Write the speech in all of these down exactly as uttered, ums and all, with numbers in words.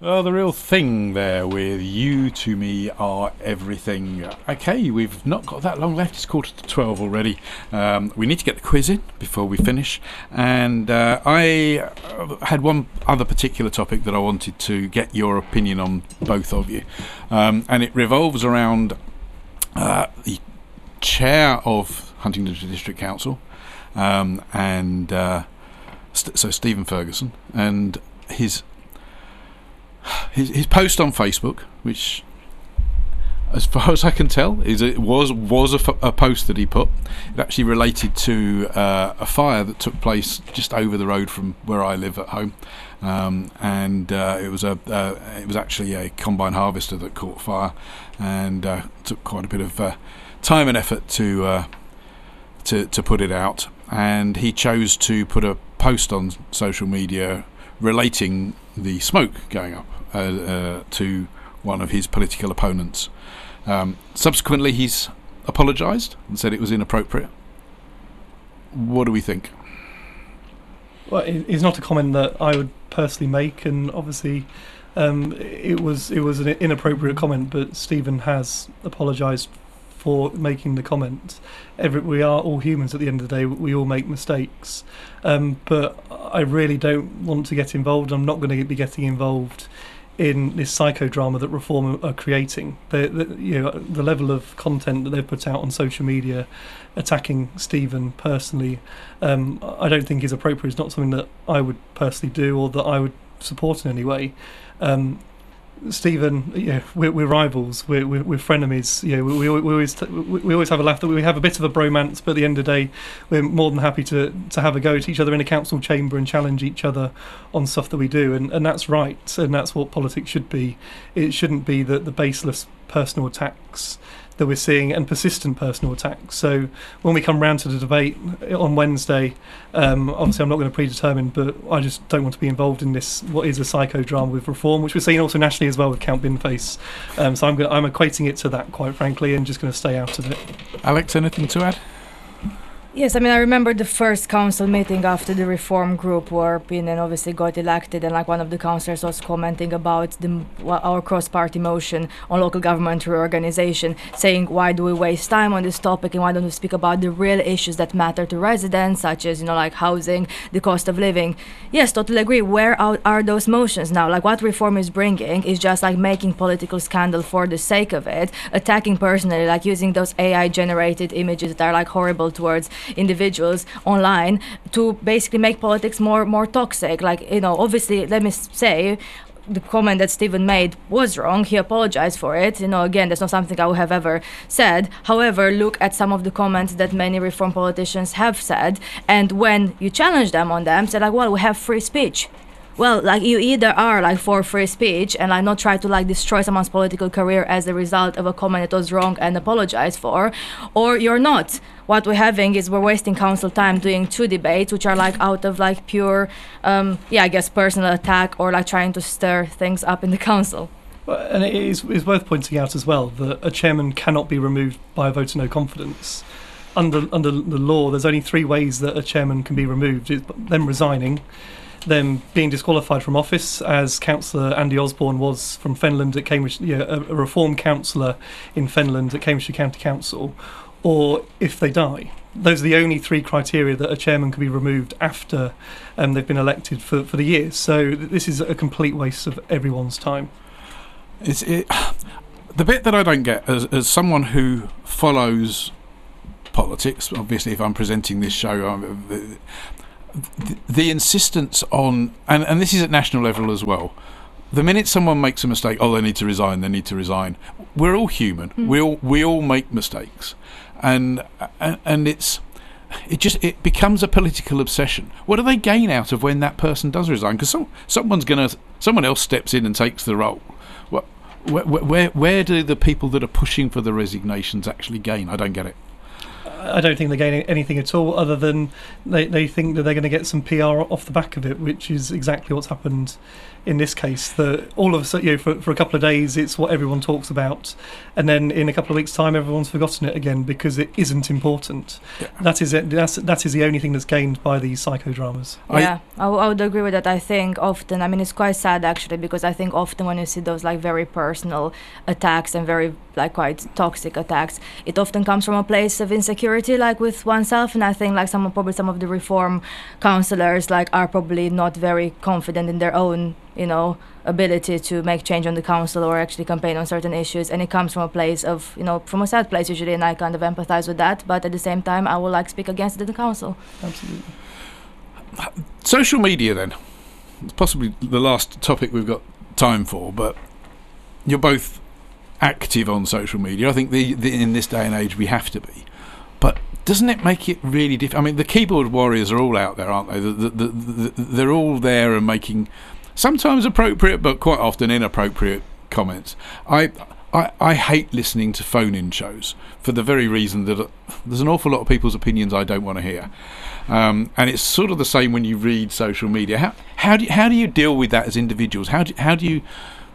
Oh, the real thing there with you to me are everything. Okay, we've not got that long left. It's quarter to twelve already. Um, we need to get the quiz in before we finish. And uh, I had one other particular topic that I wanted to get your opinion on, both of you. Um, and it revolves around uh, the chair of Huntingdon District Council, um, and uh, st- so Stephen Ferguson, and his... His, his post on Facebook, which, as far as I can tell, is it was was a, f- a post that he put. It actually related to uh, a fire that took place just over the road from where I live at home, um, and uh, it was a uh, it was actually a combine harvester that caught fire, and uh, took quite a bit of uh, time and effort to uh, to to put it out. And he chose to put a post on social media relating the smoke going up uh, uh, to one of his political opponents. Um, subsequently, he's apologised and said it was inappropriate. What do we think? Well, it's not a comment that I would personally make, and obviously um, it was it was an inappropriate comment, but Stephen has apologised for making the comment. Every, we are all humans at the end of the day. We all make mistakes, um, but I really don't want to get involved. I'm not going to be getting involved in this psychodrama that Reform are creating. The, the, you know, the level of content that they've put out on social media attacking Stephen personally, um, I don't think is appropriate. It's not something that I would personally do or that I would support in any way. Um, Stephen, you know, we're, we're rivals, we're, we're, we're frenemies. You know, we, we, we always t- we always have a laugh that we have a bit of a bromance, but at the end of the day, we're more than happy to, to have a go at each other in a council chamber and challenge each other on stuff that we do, and, and that's right, and that's what politics should be. It shouldn't be the, the baseless personal attacks that we're seeing, and persistent personal attacks. So when we come round to the debate on Wednesday, um, obviously I'm not going to predetermine, but I just don't want to be involved in this, what is a psychodrama with Reform, which we're seeing also nationally as well with Count Binface. Um, so I'm going, I'm equating it to that, quite frankly, and just going to stay out of it. Alex, anything to add? Yes, I mean, I remember the first council meeting after the Reform group were in and obviously got elected, and like one of the councillors was commenting about the, our cross-party motion on local government reorganisation, saying why do we waste time on this topic and why don't we speak about the real issues that matter to residents, such as, you know, like housing, the cost of living. Yes, totally agree. Where are, are those motions now? Like what Reform is bringing is just like making political scandal for the sake of it, attacking personally, like using those A I-generated images that are like horrible towards individuals online to basically make politics more more toxic. Like, you know, obviously, let me say, the comment that Stephen made was wrong. He apologized for it. You know, again, that's not something I would have ever said. However, look at some of the comments that many Reform politicians have said, and when you challenge them on them, say like, well, we have free speech. Well, like, you either are like for free speech and like not try to like destroy someone's political career as a result of a comment that was wrong and apologize for, or you're not. What we're having is we're wasting council time doing two debates which are like out of like pure, um, yeah, I guess personal attack or like trying to stir things up in the council. Well, and it is, it's worth pointing out as well that a chairman cannot be removed by a vote of no confidence. Under under the law, there's only three ways that a chairman can be removed: it's them resigning, them being disqualified from office, as Councillor Andy Osborne was from Fenland at Cambridge, yeah, a, a Reform councillor in Fenland at Cambridgeshire County Council, or if they die. Those are the only three criteria that a chairman can be removed after um, they've been elected for, for the year. So th- this is a complete waste of everyone's time. It's it, the bit that I don't get, as, as someone who follows politics, obviously if I'm presenting this show, I'm, the, the, the insistence on, and, and this is at national level as well, the minute someone makes a mistake, oh, they need to resign, they need to resign. We're all human. Mm. We all we all make mistakes, and and, and it's it just it becomes a political obsession. What do they gain out of when that person does resign? Because some someone's gonna someone else steps in and takes the role. What where, where where do the people that are pushing for the resignations actually gain? I don't get it. I don't think they're gaining anything at all, other than they, they think that they're going to get some P R off the back of it, which is exactly what's happened in this case. That all of a sudden, you know, for, for a couple of days, it's what everyone talks about, and then in a couple of weeks' time, everyone's forgotten it again because it isn't important. Yeah. That is it. That's, that is the only thing that's gained by these psychodramas. Yeah, I, I would agree with that. I think often, I mean, it's quite sad actually, because I think often when you see those like very personal attacks and very like quite toxic attacks, it often comes from a place of insecurity, like with oneself. And I think like some probably some of the reform councillors like are probably not very confident in their own, you know, ability to make change on the council or actually campaign on certain issues, and it comes from a place of, you know, from a sad place usually, and I kind of empathize with that, but at the same time I will like speak against it in the council. Absolutely. Social media then, it's possibly the last topic we've got time for, but you're both active on social media. I think the, the in this day and age we have to be, but doesn't it make it really difficult? I mean, the keyboard warriors are all out there, aren't they? The, the, the, the, they're all there and making sometimes appropriate but quite often inappropriate comments. I, I I hate listening to phone-in shows for the very reason that there's an awful lot of people's opinions I don't want to hear. Um, and it's sort of the same when you read social media. How how do you, how do you deal with that as individuals? How do how do you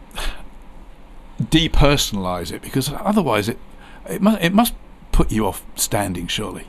depersonalise it? Because otherwise it it must it must put you off standing, surely.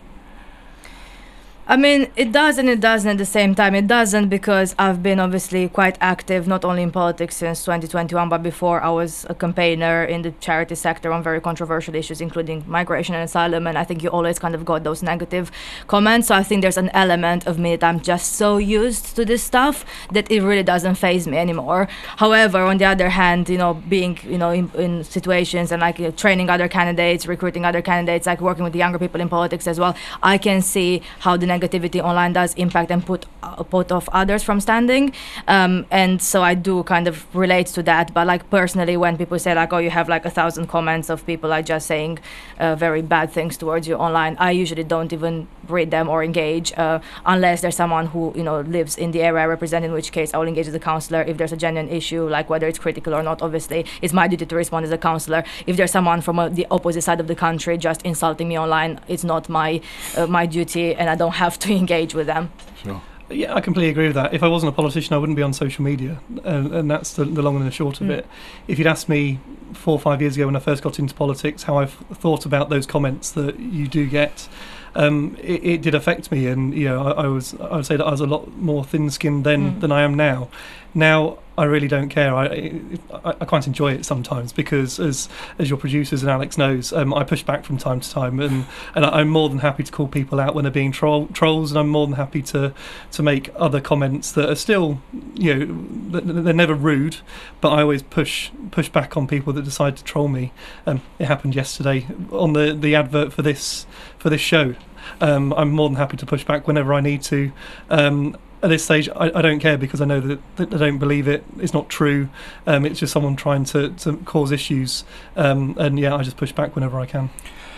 I mean, it does and it doesn't at the same time. It doesn't because I've been obviously quite active, not only in politics since twenty twenty-one, but before I was a campaigner in the charity sector on very controversial issues, including migration and asylum. And I think you always kind of got those negative comments. So I think there's an element of me that I'm just so used to this stuff that it really doesn't faze me anymore. However, on the other hand, you know, being, you know, in, in situations and like you know, training other candidates, recruiting other candidates, like working with the younger people in politics as well, I can see how the negativity online does impact and put uh, put off others from standing, um, and so I do kind of relate to that. But like personally, when people say like, oh, you have like a thousand comments of people like just saying uh, very bad things towards you online, I usually don't even read them or engage uh, unless there's someone who, you know, lives in the area I represent, in which case I will engage as a councillor. If there's a genuine issue, like whether it's critical or not, obviously it's my duty to respond as a councillor. If there's someone from uh, the opposite side of the country just insulting me online, it's not my uh, my duty, and I don't have to engage with them. Sure. Yeah, I completely agree with that. If I wasn't a politician, I wouldn't be on social media, and, and that's the, the long and the short of mm. it. If you'd asked me four or five years ago when I first got into politics how I've thought about those comments that you do get, um, it, it did affect me, and you know, I, I was I would say that I was a lot more thin-skinned then mm. than I am now. Now I really don't care. I, I I quite enjoy it sometimes because, as as your producers and Alex knows, um, I push back from time to time, and, and I'm more than happy to call people out when they're being troll, trolls, and I'm more than happy to to make other comments that are still, you know, they're never rude, but I always push push back on people that decide to troll me. Um, it happened yesterday on the, the advert for this for this show. Um, I'm more than happy to push back whenever I need to. Um, At this stage, I, I don't care because I know that, that I don't believe it. It's not true. Um, it's just someone trying to, to cause issues. Um, and yeah, I just push back whenever I can.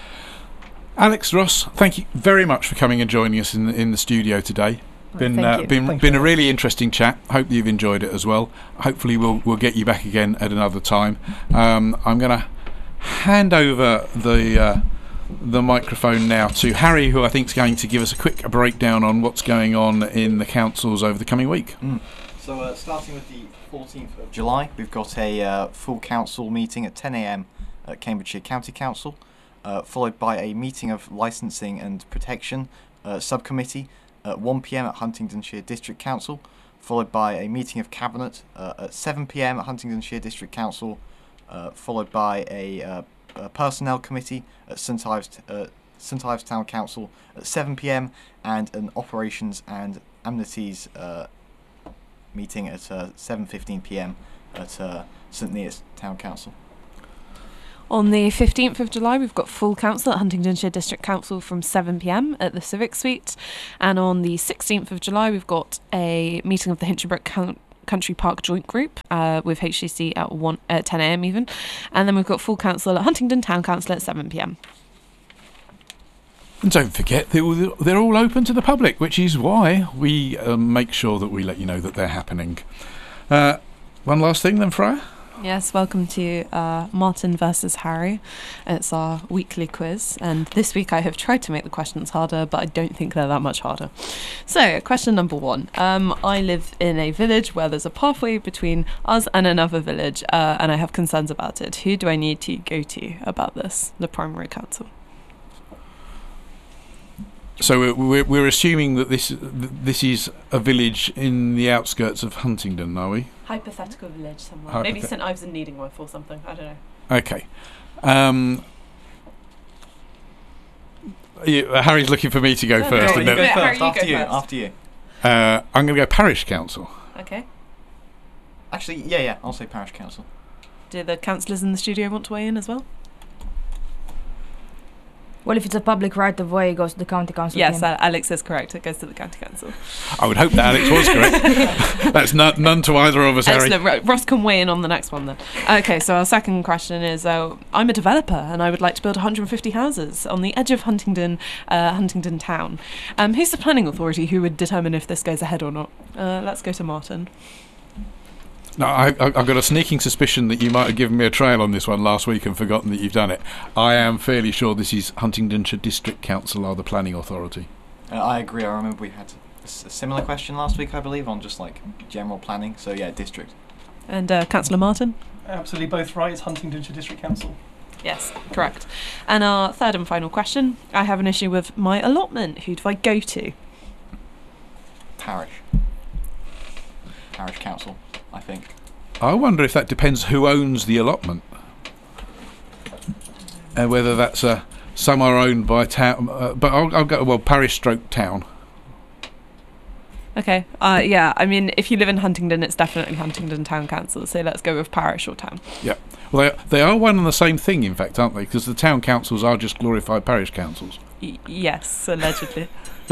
Alex, Ross, thank you very much for coming and joining us in the, in the studio today. Been well, uh, been thank been you. a really interesting chat. Hope you've enjoyed it as well. Hopefully, we'll we'll get you back again at another time. Um, I'm going to hand over the. Uh, the microphone now to Harry, who I think is going to give us a quick breakdown on what's going on in the councils over the coming week. Mm. So uh, starting with the fourteenth of July, we've got a uh, full council meeting at ten a.m. at Cambridgeshire County Council, uh, followed by a meeting of licensing and protection uh, subcommittee at one p.m. at Huntingdonshire District Council, followed by a meeting of cabinet uh, at seven p.m. at Huntingdonshire District Council, uh, followed by a uh, Uh, personnel committee at St Ives, uh, St Ives Town Council at seven p.m. and an operations and amenities uh, meeting at uh, seven fifteen p.m. at uh, St Neots Town Council. On the fifteenth of July, we've got full council at Huntingdonshire District Council from seven p.m. at the Civic Suite, and on the sixteenth of July, we've got a meeting of the Hinchinbrook Council Country Park Joint Group uh, with H C C at one at ten a.m. even, and then we've got full council at Huntingdon Town Council at seven p.m. And don't forget, they're all, they're all open to the public, which is why we uh, make sure that we let you know that they're happening. Uh, one last thing then, Freya. Yes, welcome to uh, Martin versus Harry. It's our weekly quiz, and this week I have tried to make the questions harder, but I don't think they're that much harder. So, question number one. Um, I live in a village where there's a pathway between us and another village, uh, and I have concerns about it. Who do I need to go to about this? The primary council. So we're, we're assuming that this this is a village in the outskirts of Huntingdon, are we? Hypothetical village somewhere. Hypothet- Maybe St Ives and Needingworth or something. I don't know. Okay. Um, you, Harry's looking for me to go No, no, first. no, and you then- go Harry, first. you After go you. first. After you. uh, I'm going to go parish council. Okay. Actually, yeah, yeah. I'll say parish council. Do the councillors in the studio want to weigh in as well? Well, if it's a public right of way, it goes to the county council. Yes, team. uh, Alex is correct. It goes to the county council. I would hope that Alex was correct. That's none, none to either of us, Harry. Excellent. Right, Ross can weigh in on the next one then. Okay, so our second question is: uh, I'm a developer and I would like to build one hundred fifty houses on the edge of Huntingdon, uh, Huntingdon town. Um, who's the planning authority who would determine if this goes ahead or not? Uh, let's go to Martin. No, I, I, I've got a sneaking suspicion that you might have given me a trail on this one last week and forgotten that you've done it. I am fairly sure this is Huntingdonshire District Council are the planning authority. Uh, I agree. I remember we had a, s- a similar question last week, I believe, on just like general planning. So yeah, district. And uh, Councillor Martin? Absolutely both right. It's Huntingdonshire District Council. Yes, correct. And our third and final question: I have an issue with my allotment. Who do I go to? Parish. Parish council, I think. I wonder if that depends who owns the allotment. And whether that's uh, some are owned by town, uh, but I'll, I'll go, well, parish stroke town. Okay. Uh, yeah. I mean, if you live in Huntingdon, it's definitely Huntingdon Town Council. So let's go with parish or town. Well, they, they are one and the same thing, in fact, aren't they? Because the town councils are just glorified parish councils. Y- yes, allegedly.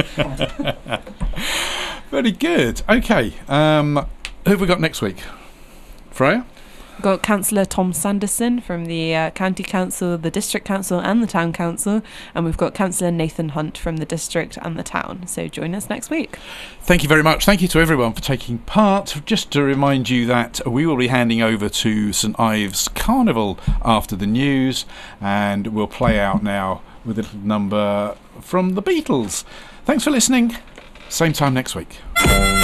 Very good. Okay. Um, who have we got next week? Freya? We've got Councillor Tom Sanderson from the uh, County Council, the District Council and the Town Council. And we've got Councillor Nathan Hunt from the District and the Town. So join us next week. Thank you very much. Thank you to everyone for taking part. Just to remind you that we will be handing over to St Ives Carnival after the news, and we'll play out now with a little number from the Beatles. Thanks for listening. Same time next week.